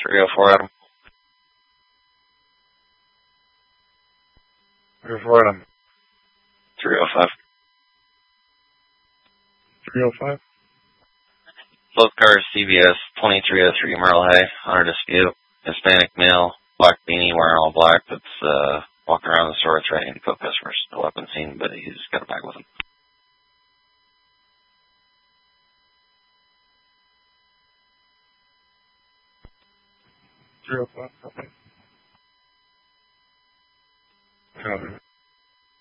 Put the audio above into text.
304 Adam. 304 Adam. 305. 305. Both cars CBS 2303 Merle Hay, under dispute. Hispanic male, black beanie, wearing all black, that's walking around the store threatening to kill customers. No weapon seen, but he's got a bag with him. 305. Okay.